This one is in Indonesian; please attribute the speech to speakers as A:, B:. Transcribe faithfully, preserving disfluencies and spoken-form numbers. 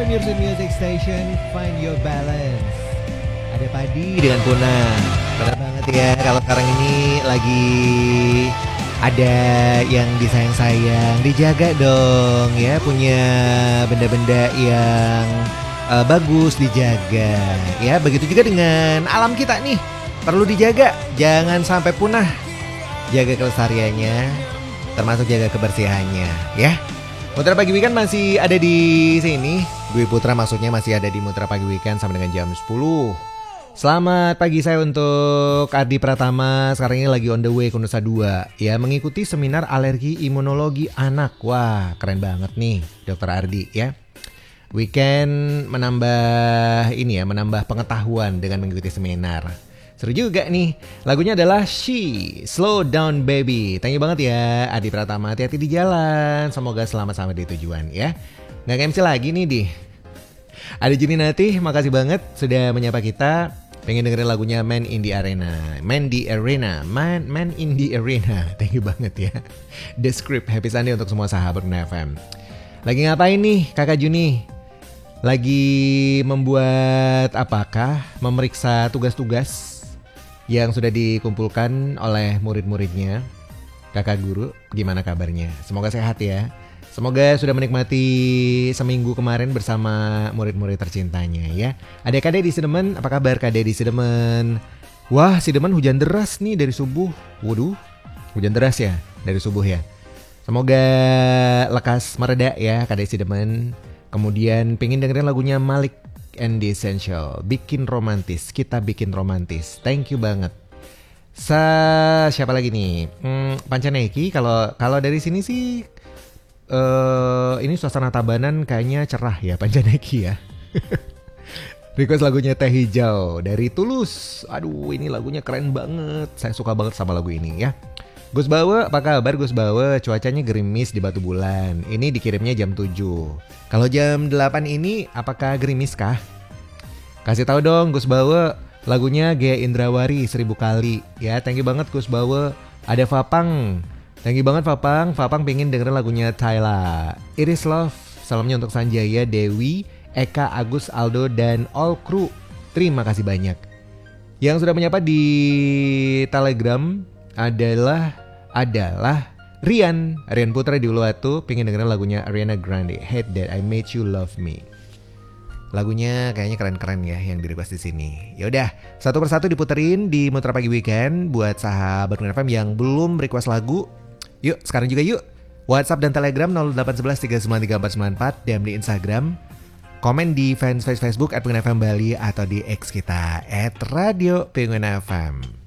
A: F M, your music station, find your balance. Ada Padi dengan Puna. Benar banget ya, kalau sekarang ini lagi ada yang disayang-sayang, dijaga dong ya, punya benda-benda yang uh, bagus dijaga ya. Begitu juga dengan alam kita nih, perlu dijaga, jangan sampai punah. Jaga kelestariannya, termasuk jaga kebersihannya ya. Mutra Pagi Weekend masih ada di sini. Dwi Putra maksudnya masih ada di Mutra Pagi Weekend sampai dengan jam sepuluh. Selamat pagi saya untuk Ardi Pratama. Sekarang ini lagi on the way ke Nusa Dua ya, mengikuti seminar alergi imunologi anak. Wah, keren banget nih Dokter Ardi ya. Weekend menambah ini ya, menambah pengetahuan dengan mengikuti seminar. Seru juga nih. Lagunya adalah She, Slow Down Baby. Thank you banget ya Adi Pratama. Hati-hati di jalan. Semoga selamat sampai di tujuan ya. Nggak M C lagi nih di. Ada Juni Natih, makasih banget sudah menyapa kita. Pengen dengerin lagunya Man in the Arena. Man di Arena. Man, Man in the Arena. Thank you banget ya. The Script. Happy Sunday untuk semua sahabat F M. Lagi ngapain nih Kakak Juni? Lagi membuat apakah? Memeriksa tugas-tugas yang sudah dikumpulkan oleh murid-muridnya. Kakak guru, gimana kabarnya? Semoga sehat ya. Semoga sudah menikmati seminggu kemarin bersama murid-murid tercintanya ya. Adik-adik di Sidemen, apa kabar Kak di Sidemen? Wah, Sidemen hujan deras nih dari subuh. Waduh, hujan deras ya dari subuh ya. Semoga lekas mereda ya Kak di Sidemen. Kemudian pengen dengerin lagunya Malik and the Essential, bikin romantis, kita bikin romantis. Thank you banget. Sa siapa lagi nih? Hmm, Pancaneki. Kalau kalau dari sini sih, uh, ini suasana Tabanan kayaknya cerah ya Pancaneki ya. Request lagunya Teh Hijau dari Tulus. Aduh, ini lagunya keren banget. Saya suka banget sama lagu ini ya. Gus Bawe, apa kabar Gus Bawe? Cuacanya gerimis di Batu Bulan. Ini dikirimnya jam tujuh. Kalau jam delapan ini apakah gerimis kah? Kasih tahu dong Gus Bawe, lagunya Gea Indrawari seribu kali. Ya, thank you banget Gus Bawe. Ada Fapang. Thank you banget Fapang. Fapang pengen dengerin lagunya Tyla. Iris Love. Salamnya untuk Sanjaya, Dewi, Eka, Agus, Aldo, dan all crew. Terima kasih banyak. Yang sudah menyapa di Telegram adalah adalah Rian Rian Putra di Uluwatu, pengen dengerin lagunya Ariana Grande, Hate That I Made You Love Me. Lagunya kayaknya keren-keren ya yang di request di sini. Ya udah, satu persatu diputerin di Mutra Pagi Weekend buat sahabat F M yang belum request lagu. Yuk, sekarang juga yuk. WhatsApp dan Telegram nol delapan satu satu tiga sembilan tiga empat sembilan empat dan di Instagram. Komen di fanspage Facebook at Pengen F M Bali atau di X kita at Radio Pengen F M.